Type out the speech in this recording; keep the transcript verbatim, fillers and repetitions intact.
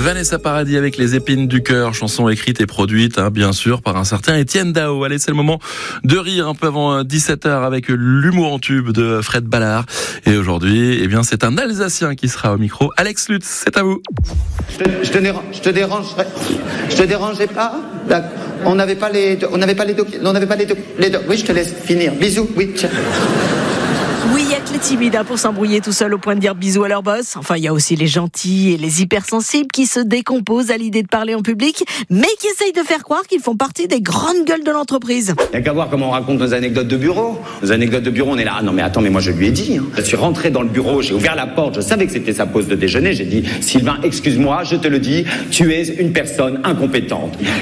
Vanessa Paradis avec Les épines du cœur, chanson écrite et produite, hein, bien sûr, par un certain Étienne Dao. Allez, c'est le moment de rire un peu avant dix-sept heures avec l'humour en tube de Fred Ballard. Et aujourd'hui, eh bien, c'est un Alsacien qui sera au micro. Alex Lutz, c'est à vous. Je te, je te, dérange, je te dérangerai, je te dérangeais pas. D'accord. On n'avait pas les, on n'avait pas les documents, on n'avait pas les documents. Oui, je te laisse finir. Bisous. Oui. Tiens. Oui, il y a que les timides hein, pour s'embrouiller tout seul au point de dire bisous à leur boss. Enfin, il y a aussi les gentils et les hypersensibles qui se décomposent à l'idée de parler en public, mais qui essayent de faire croire qu'ils font partie des grandes gueules de l'entreprise. Il n'y a qu'à voir comment on raconte nos anecdotes de bureau. Nos anecdotes de bureau, on est là. Ah non, mais attends, mais moi je lui ai dit. Hein. Je suis rentré dans le bureau, j'ai ouvert la porte, je savais que c'était sa pause de déjeuner. J'ai dit, Sylvain, excuse-moi, je te le dis, tu es une personne incompétente.